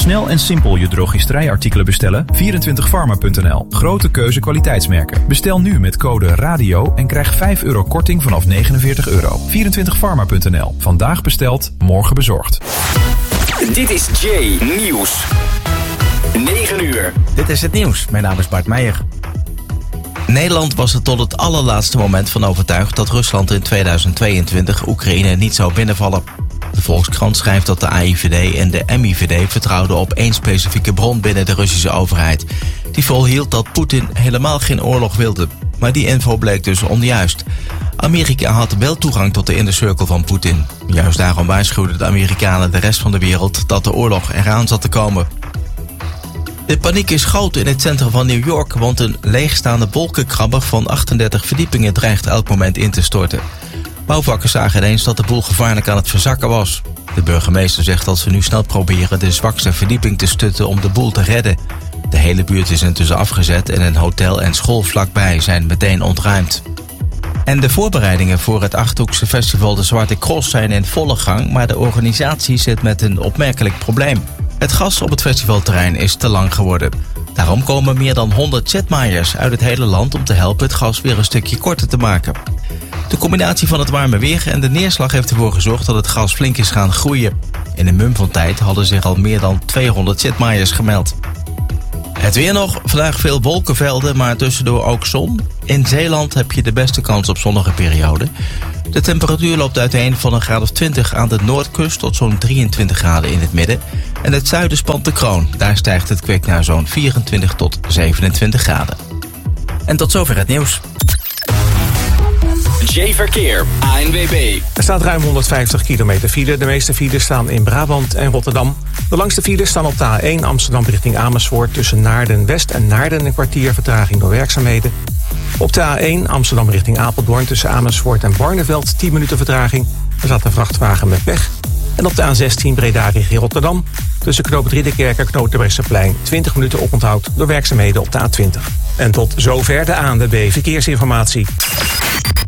Snel en simpel je drogisterijartikelen bestellen? 24pharma.nl. Grote keuze kwaliteitsmerken. Bestel nu met code RADIO en krijg €5 korting vanaf €49. 24pharma.nl. Vandaag besteld, morgen bezorgd. Dit is Jay Nieuws. 9 uur. Dit is het nieuws. Mijn naam is Bart Meijer. Nederland was er tot het allerlaatste moment van overtuigd dat Rusland in 2022 Oekraïne niet zou binnenvallen. De Volkskrant schrijft dat de AIVD en de MIVD vertrouwden op één specifieke bron binnen de Russische overheid. Die volhield dat Poetin helemaal geen oorlog wilde. Maar die info bleek dus onjuist. Amerika had wel toegang tot de inner circle van Poetin. Juist daarom waarschuwden de Amerikanen de rest van de wereld dat de oorlog eraan zat te komen. De paniek is groot in het centrum van New York, want een leegstaande wolkenkrabber van 38 verdiepingen dreigt elk moment in te storten. Bouwvakkers zagen ineens dat de boel gevaarlijk aan het verzakken was. De burgemeester zegt dat ze nu snel proberen de zwakste verdieping te stutten om de boel te redden. De hele buurt is intussen afgezet en een hotel en school vlakbij zijn meteen ontruimd. En de voorbereidingen voor het Achterhoekse festival De Zwarte Cross zijn in volle gang, maar de organisatie zit met een opmerkelijk probleem. Het gas op het festivalterrein is te lang geworden. Daarom komen meer dan 100 zetmaaiers uit het hele land om te helpen het gas weer een stukje korter te maken. De combinatie van het warme weer en de neerslag heeft ervoor gezorgd dat het gas flink is gaan groeien. In een mum van tijd hadden zich al meer dan 200 zetmaaiers gemeld. Het weer nog, vandaag veel wolkenvelden, maar tussendoor ook zon. In Zeeland heb je de beste kans op zonnige perioden. De temperatuur loopt uiteen van een graad of 20 aan de noordkust tot zo'n 23 graden in het midden. En het zuiden spant de kroon. Daar stijgt het kwik naar zo'n 24 tot 27 graden. En tot zover het nieuws. Jay Verkeer, ANWB. Er staat ruim 150 kilometer file. De meeste files staan in Brabant en Rotterdam. De langste files staan op de A1 Amsterdam richting Amersfoort. Tussen Naarden West en Naarden een kwartier vertraging door werkzaamheden. Op de A1 Amsterdam richting Apeldoorn tussen Amersfoort en Barneveld 10 minuten vertraging. Er zat een vrachtwagen met pech. En op de A16 Breda richting Rotterdam. Tussen knooppunt Ridderkerk en knooppunt Terbrechtseplein 20 minuten oponthoud door werkzaamheden op de A20. En tot zover de ANWB Verkeersinformatie.